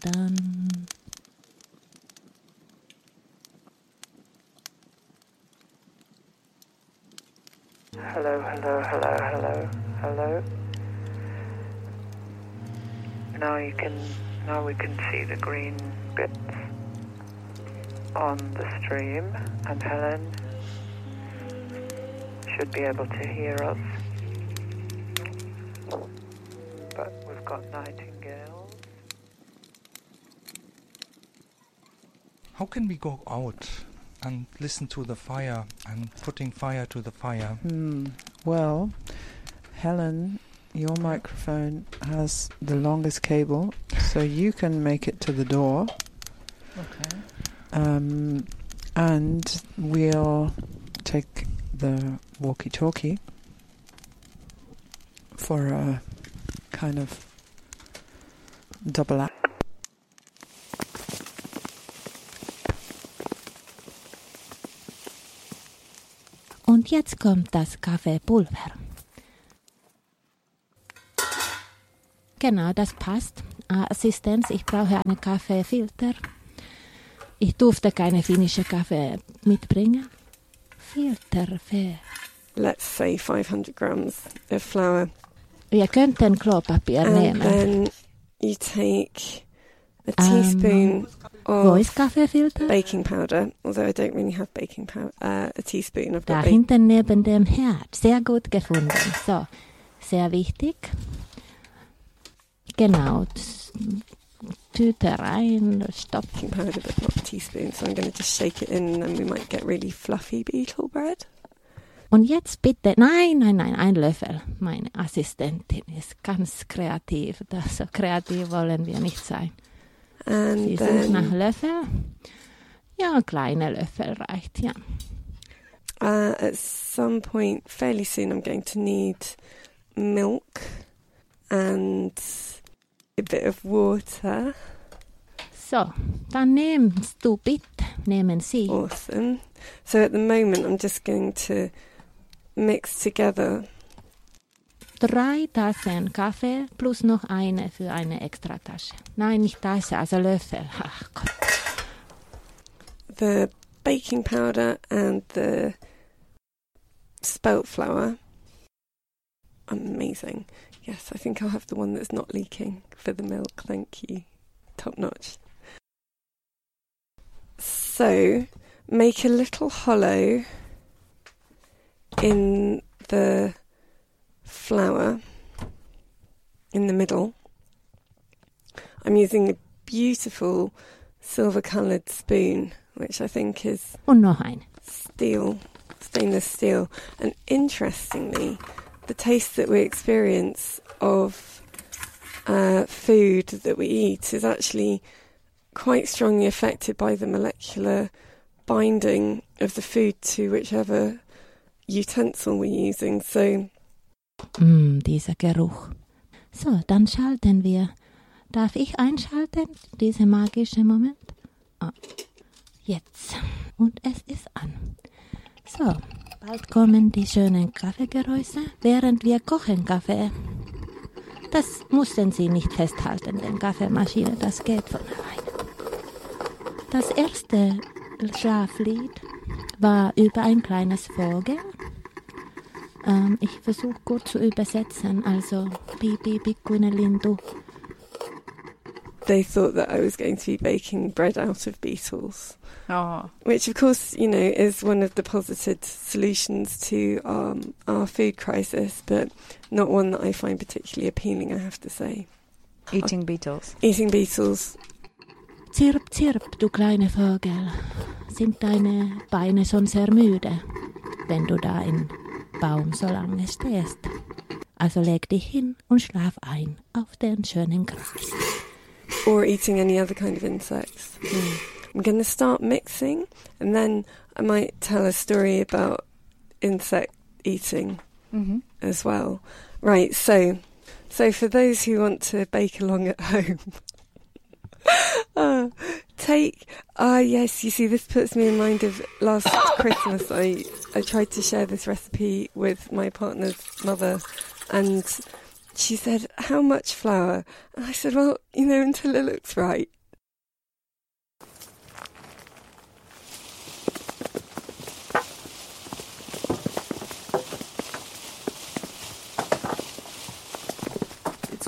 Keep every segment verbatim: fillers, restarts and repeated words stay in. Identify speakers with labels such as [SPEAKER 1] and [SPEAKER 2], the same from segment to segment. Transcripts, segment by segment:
[SPEAKER 1] done.
[SPEAKER 2] Hello, hello, hello, hello, hello. Now you can, now we can see the green bits on the stream, and Helen should be able to hear us. But we've got nightingales.
[SPEAKER 3] How can we go out and listen to the fire and putting fire to the fire?
[SPEAKER 4] Hmm. Well, Helen, your microphone has the longest cable, so you can make it to the door.
[SPEAKER 3] Okay.
[SPEAKER 4] Um, and we'll take the walkie-talkie for a kind of double act.
[SPEAKER 1] Und jetzt kommt das Kaffeepulver. Genau, das passt. Äh, Assistenz, ich brauche einen Kaffeefilter. Ich durfte keine finnische Kaffee mitbringen. Filter för...
[SPEAKER 5] Let's say five hundred grams of flour.
[SPEAKER 1] Jag könnten Klopapier
[SPEAKER 5] And
[SPEAKER 1] nehmen.
[SPEAKER 5] then you take a teaspoon
[SPEAKER 1] Wo
[SPEAKER 5] of
[SPEAKER 1] ist Kaffeefilter?
[SPEAKER 5] baking powder, although I don't really have baking powder. Uh, a teaspoon of
[SPEAKER 1] Da
[SPEAKER 5] baking.
[SPEAKER 1] hinten neben dem Herd. Sehr gut gefunden. So, sehr wichtig. Genau. Tüte rein, stopp.
[SPEAKER 5] Baking powder, but not a teaspoon. So I'm going to just shake it in, and then we might get really fluffy beetle bread.
[SPEAKER 1] Und jetzt bitte, nein, nein, nein, ein Löffel. Meine Assistentin ist ganz kreativ. Das, so kreativ wollen wir nicht sein.
[SPEAKER 5] And
[SPEAKER 1] Sie sucht nach
[SPEAKER 5] then
[SPEAKER 1] Löffel. Ja, kleine Löffel reicht, ja.
[SPEAKER 5] uh, at some point fairly soon I'm going to need milk and a bit of water.
[SPEAKER 1] So, dann nimmst du bitte, nehmen Sie.
[SPEAKER 5] Awesome. So at the moment I'm just going to mix together
[SPEAKER 1] Drei Tassen Kaffee plus noch eine für eine Extratasche. Nein, nicht Tasse, also Löffel. Ach Gott.
[SPEAKER 5] the baking powder and the spelt flour. Amazing. Yes, I think I'll have the one that's not leaking for the milk. Thank you. Top notch. So, make a little hollow in the flour in the middle. I'm using a beautiful silver-coloured spoon, which I think is
[SPEAKER 1] Und noch ein.
[SPEAKER 5] steel, stainless steel. And interestingly, the taste that we experience of uh, food that we eat is actually quite strongly affected by the molecular binding of the food to whichever utensil we're using. So,
[SPEAKER 1] Mm, dieser Geruch. So, dann schalten wir. Darf ich einschalten, dieser magische Moment? Ah, jetzt. Und es ist an. So, bald kommen die schönen Kaffeegeräusche, während wir kochen Kaffee. Das mussten Sie nicht festhalten, denn Kaffeemaschine, das geht von alleine. Das erste Schlaflied war über ein kleines Vogel. Ähm, ich versuche kurz zu übersetzen, also pipi pikkuinen lintu.
[SPEAKER 5] they thought that I was going to be baking bread out of beetles.
[SPEAKER 4] Oh.
[SPEAKER 5] Which, of course, you know, is one of the posited solutions to um, our food crisis, but not one that I find particularly appealing, I have to say.
[SPEAKER 4] Eating beetles.
[SPEAKER 5] Eating beetles.
[SPEAKER 1] Zirp, zirp, du kleine Vogel. Sind deine Beine schon sehr müde, wenn du da im Baum so lange stehst? Also leg dich hin und schlaf ein auf den schönen Gras.
[SPEAKER 5] Or eating any other kind of insects. Mm. I'm going to start mixing, and then I might tell a story about insect eating
[SPEAKER 4] Mm-hmm.
[SPEAKER 5] as well. Right, so so for those who want to bake along at home, uh, take, ah uh, yes, you see, this puts me in mind of last Christmas. I, I tried to share this recipe with my partner's mother, and she said, how much flour? And I said, well, you know, until it looks right.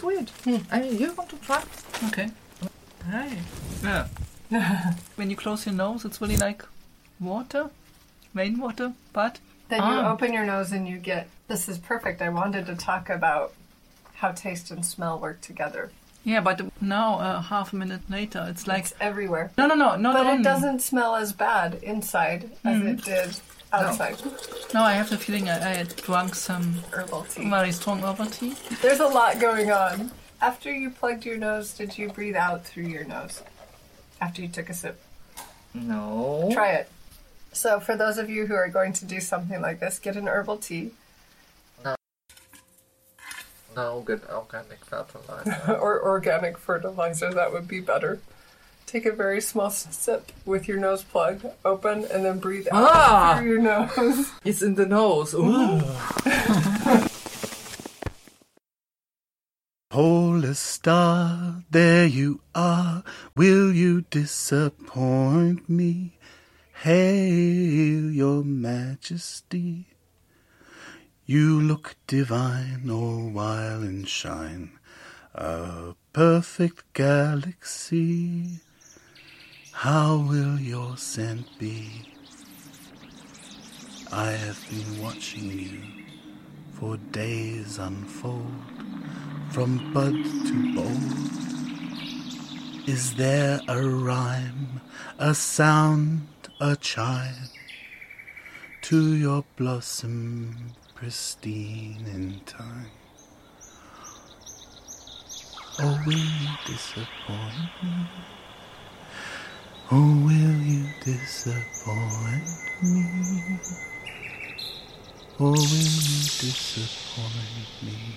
[SPEAKER 6] weird. I mean, you want to try? Okay. Hi. Yeah. When you close your nose, it's really like water, rainwater, but...
[SPEAKER 7] Then
[SPEAKER 6] ah.
[SPEAKER 7] you open your nose and you get... This is perfect. I wanted to talk about how taste and smell work together.
[SPEAKER 6] Yeah, but now, uh, half a minute later, it's like...
[SPEAKER 7] It's everywhere.
[SPEAKER 6] No, no, no, not
[SPEAKER 7] But
[SPEAKER 6] only.
[SPEAKER 7] it doesn't smell as bad inside as
[SPEAKER 6] Mhm.
[SPEAKER 7] it did outside.
[SPEAKER 6] No, I have the feeling I, I had drunk some
[SPEAKER 7] Herbal tea.
[SPEAKER 6] very strong herbal tea.
[SPEAKER 7] There's a lot going on. After you plugged your nose, did you breathe out through your nose? After you took a sip?
[SPEAKER 6] No.
[SPEAKER 7] Try it. So for those of you who are going to do something like this, get an herbal tea.
[SPEAKER 6] No good organic fertilizer.
[SPEAKER 7] Or organic fertilizer, that would be better. Take a very small sip with your nose plugged, open, and then breathe out
[SPEAKER 6] Ah!
[SPEAKER 7] through your nose.
[SPEAKER 6] It's in the nose. Ooh.
[SPEAKER 8] Polar star, there you are. Will you disappoint me? Hail your majesty. You look divine, all while in shine. A perfect galaxy. How will your scent be? I have been watching you for days unfold, from bud to bold. Is there a rhyme, a sound, a chime to your blossom pristine in time? Or will you disappoint me? Or will you disappoint me? Or will you disappoint me?